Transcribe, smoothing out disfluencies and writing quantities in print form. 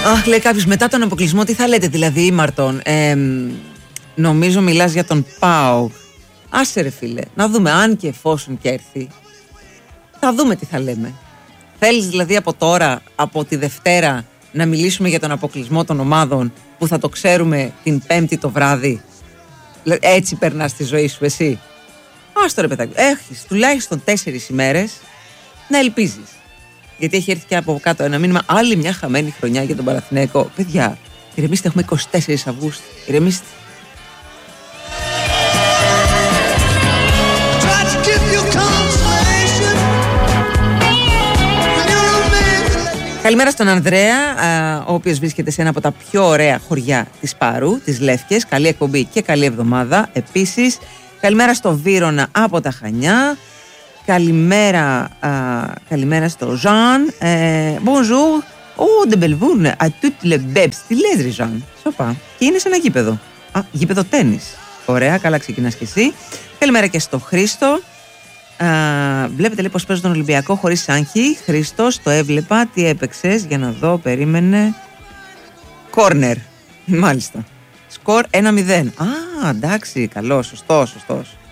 Αχ, λέει κάποιος, μετά τον αποκλεισμό τι θα λέτε δηλαδή, ήμαρτον? Νομίζω μιλάς για τον ΠΑΟΚ. Άσε ρε φίλε, να δούμε αν και εφόσον και έρθει. Θα δούμε τι θα λέμε. Θέλεις δηλαδή από τώρα, από τη Δευτέρα, να μιλήσουμε για τον αποκλεισμό των ομάδων που θα το ξέρουμε την Πέμπτη το βράδυ? Έτσι περνάς τη ζωή σου εσύ? Άστο ρε παιδάκι, έχεις τουλάχιστον 4 ημέρες να ελπίζεις. Γιατί έχει έρθει και από κάτω ένα μήνυμα, άλλη μια χαμένη χρονιά για τον Παναθηναϊκό. Παιδιά, ηρεμήστε, έχουμε 24 Αυγούστου. Ηρεμήστε. Καλημέρα στον Ανδρέα, ο οποίος βρίσκεται σε ένα από τα πιο ωραία χωριά της Πάρου, τις Λεύκες. Καλή εκπομπή και καλή εβδομάδα. Επίσης, καλημέρα στο Βύρωνα από τα Χανιά. Καλημέρα στο Ζαν. Bonjour. Oh, de Belvourne, à toutes les bebs. Τι λες ρε Ζαν? Σοπα. Και είναι σε ένα γήπεδο. Γήπεδο τένις. Ωραία, καλά ξεκινάς και εσύ. Καλημέρα και στο Χρήστο. Βλέπετε λέει πως παίζω τον Ολυμπιακό χωρίς άγχη. Χρήστος, το έβλεπα. Τι έπαιξες? Για να δω, περίμενε. Κόρνερ. Μάλιστα. Σκορ 1-0. Εντάξει, καλό, σωστός.